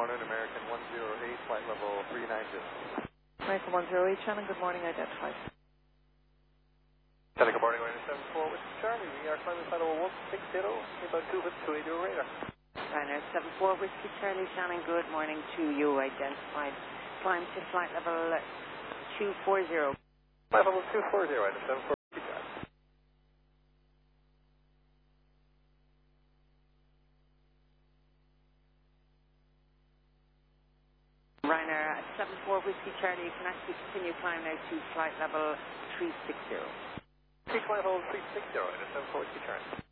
Morning, American 108, flight level 390. American 108, Shannon, good morning, identified. Shannon, good morning, 74 with Charlie. We are climbing flight level 160, about 2 with 280 radar. Ryanair 74 Whiskey Charlie, Shannon, good morning to you, identified. Climb to flight level 240. Flight level 240, Ryanair 74 Whiskey Charlie. Ryanair 74 Whiskey Charlie, you can actually continue climb now to flight level 360. Flight level 360, Ryanair 74 Whiskey Charlie.